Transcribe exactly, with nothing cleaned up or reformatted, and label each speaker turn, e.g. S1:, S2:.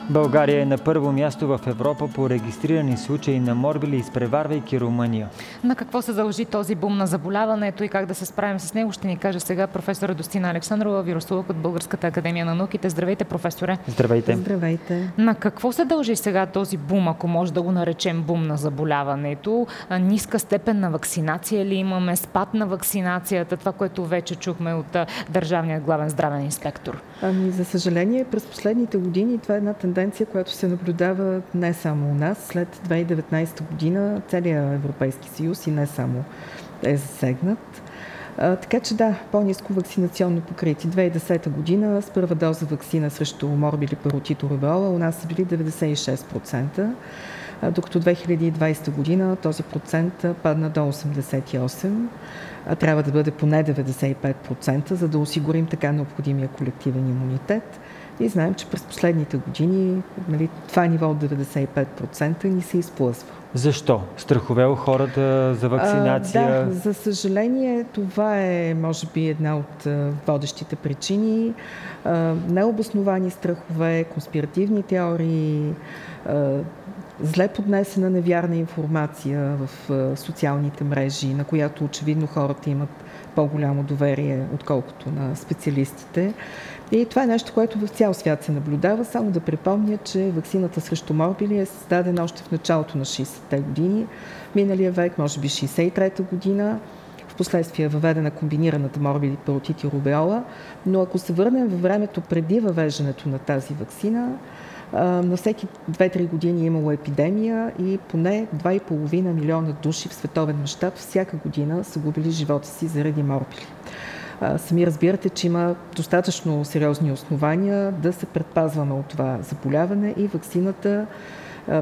S1: България е на първо място в Европа по регистрирани случаи на морбили, изпреварвайки Румъния.
S2: На какво се дължи този бум на заболяването и как да се справим с него, ще ни каже сега професор Радостина Александрова, вирусолог от Българската академия на науките. Здравейте, професоре!
S1: Здравейте!
S3: Здравейте!
S2: На какво се дължи сега този бум, ако може да го наречем бум на заболяването? Ниска степен на вакцинация ли имаме? Спад на вакцинацията? Това, което вече чухме от държавния главен здравен инспектор.
S3: Ами, за съжаление, през последните години това е една тенденция, която се наблюдава не само у нас. След две хиляди и деветнадесета година целият Европейски съюз и не само е засегнат. А, така че да, по-ниско вакцинационно покритие. две хиляди и десета година с първа доза вакцина срещу морбили, паротит, рубеола у нас са били деветдесет и шест процента, а, докато две хиляди и двадесета година този процент падна до осемдесет и осем процента. Трябва да бъде поне деветдесет и пет процента, за да осигурим така необходимия колективен имунитет. И знаем, че през последните години, нали, това ниво от деветдесет и пет процента ни се изплъзва.
S1: Защо? Страхове у хората за вакцинация?
S3: А, да, за съжаление, това е, може би, една от а, водещите причини. А, необосновани страхове, конспиративни теории, а, зле поднесена невярна информация в а, социалните мрежи, на която очевидно хората имат по-голямо доверие, отколкото на специалистите. И това е нещо, което в цял свят се наблюдава. Само да припомня, че ваксината срещу морбили е създадена още в началото на шейсетте години. Миналия век, може би шейсет и трета година. Впоследствие е въведена комбинираната морбили, паротит и рубеола. Но ако се върнем във времето преди въвеждането на тази ваксина, на всеки две-три години е имало епидемия и поне два и половина милиона души в световен мащаб всяка година са губили живота си заради морбили. Сами разбирате, че има достатъчно сериозни основания да се предпазваме от това заболяване и ваксината